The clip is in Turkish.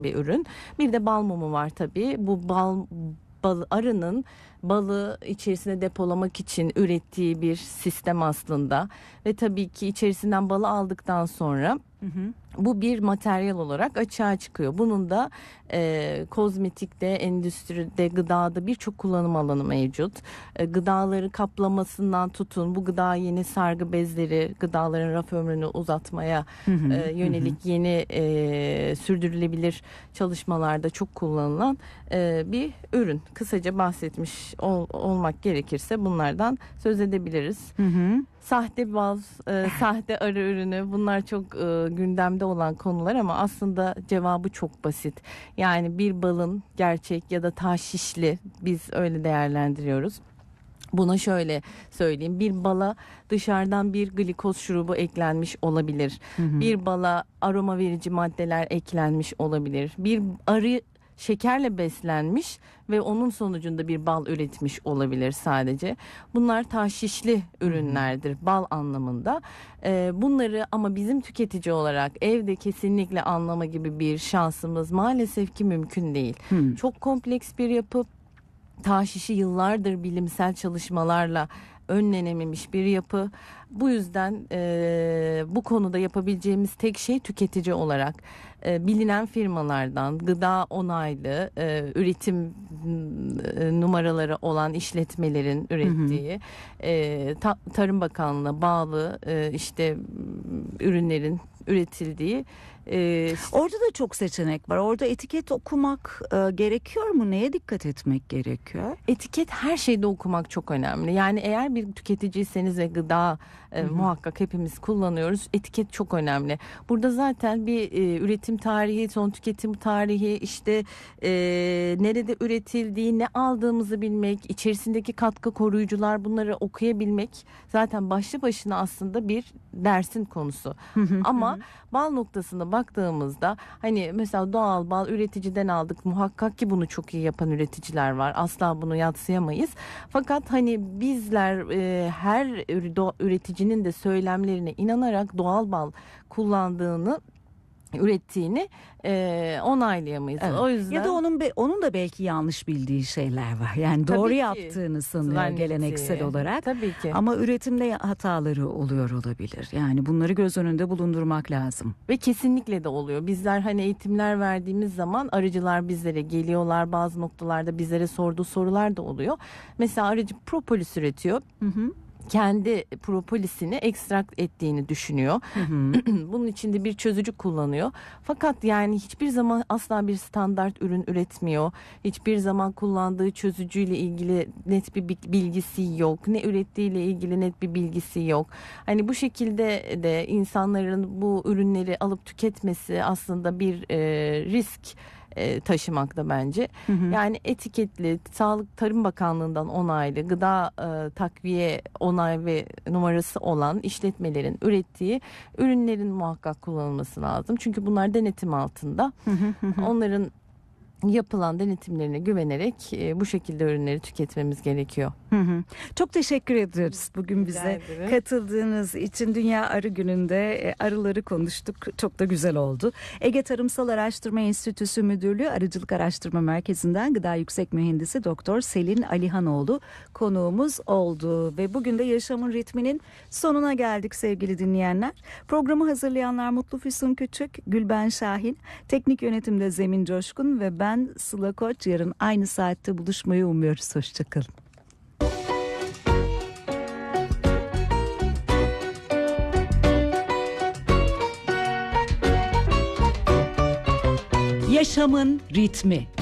bir ürün. Bir de bal mumu var tabii. Bu arının balı içerisine depolamak için ürettiği bir sistem aslında. Ve tabii ki içerisinden balı aldıktan sonra bu bir materyal olarak açığa çıkıyor. Bunun da kozmetikte, endüstride, gıdada birçok kullanım alanı mevcut. Gıdaları kaplamasından tutun, bu gıda yeni sargı bezleri, gıdaların raf ömrünü uzatmaya yönelik yeni sürdürülebilir çalışmalarda çok kullanılan bir ürün. Kısaca bahsetmiş olmak gerekirse bunlardan söz edebiliriz. Sahte bal, sahte arı ürünü, bunlar çok gündemde olan konular ama aslında cevabı çok basit. Yani bir balın gerçek ya da taşişli, biz öyle değerlendiriyoruz. Buna şöyle söyleyeyim, bir bala dışarıdan bir glikoz şurubu eklenmiş olabilir. Bir bala aroma verici maddeler eklenmiş olabilir. Bir arı şekerle beslenmiş ve onun sonucunda bir bal üretmiş olabilir sadece. Bunlar taşişli ürünlerdir bal anlamında. Bunları ama bizim tüketici olarak evde kesinlikle anlama gibi bir şansımız maalesef ki mümkün değil. Çok kompleks bir yapı. Taşişi yıllardır bilimsel çalışmalarla önlenememiş bir yapı. Bu yüzden bu konuda yapabileceğimiz tek şey tüketici olarak bilinen firmalardan, gıda onaylı üretim numaraları olan işletmelerin ürettiği, Tarım Bakanlığı'na bağlı işte ürünlerin üretildiği. Orada da çok seçenek var. Orada etiket okumak gerekiyor mu? Neye dikkat etmek gerekiyor? Etiket her şeyde okumak çok önemli. Yani eğer bir tüketiciyseniz ve gıda muhakkak hepimiz kullanıyoruz. Etiket çok önemli. Burada zaten bir üretim tarihi, son tüketim tarihi, işte nerede üretildiği, ne aldığımızı bilmek, içerisindeki katkı koruyucular, bunları okuyabilmek zaten başlı başına aslında bir dersin konusu. Ama bal noktasında baktığımızda hani mesela doğal bal üreticiden aldık. Muhakkak ki bunu çok iyi yapan üreticiler var. Asla bunu yadsıyamayız. Fakat hani bizler her üreticinin de söylemlerine inanarak doğal bal kullandığını, ürettiğini onaylayamayız. Evet. O yüzden ya da onun da belki yanlış bildiği şeyler var. Yani tabii doğru ki yaptığını sanıyor geleneksel olarak. Tabii ki. Ama üretimde hataları oluyor olabilir. Yani bunları göz önünde bulundurmak lazım. Ve kesinlikle de oluyor. Bizler hani eğitimler verdiğimiz zaman arıcılar bizlere geliyorlar. Bazı noktalarda bizlere sorduğu sorular da oluyor. Mesela arıcı propolis üretiyor. Kendi propolisini ekstrakt ettiğini düşünüyor. Bunun içinde bir çözücü kullanıyor. Fakat yani hiçbir zaman asla bir standart ürün üretmiyor. Hiçbir zaman kullandığı çözücüyle ilgili net bir bilgisi yok. Ne ürettiğiyle ilgili net bir bilgisi yok. Hani bu şekilde de insanların bu ürünleri alıp tüketmesi aslında bir risk taşımakta bence. Yani etiketli, Sağlık Tarım Bakanlığı'ndan onaylı, gıda takviye onay ve numarası olan işletmelerin ürettiği ürünlerin muhakkak kullanılması lazım. Çünkü bunlar denetim altında. Onların yapılan denetimlerine güvenerek bu şekilde ürünleri tüketmemiz gerekiyor. Çok teşekkür ederiz bugün bize katıldığınız için. Dünya Arı Günü'nde arıları konuştuk. Çok da güzel oldu. Ege Tarımsal Araştırma Enstitüsü Müdürlüğü Arıcılık Araştırma Merkezi'nden Gıda Yüksek Mühendisi Doktor Selin Alihanoğlu konuğumuz oldu. Ve bugün de Yaşamın Ritmi'nin sonuna geldik sevgili dinleyenler. Programı hazırlayanlar Mutlu Füsun Küçük, Gülben Şahin, teknik yönetimde Zemin Coşkun ve ben Sıla Koç. Yarın aynı saatte buluşmayı umuyoruz. Hoşçakalın. Yaşamın Ritmi.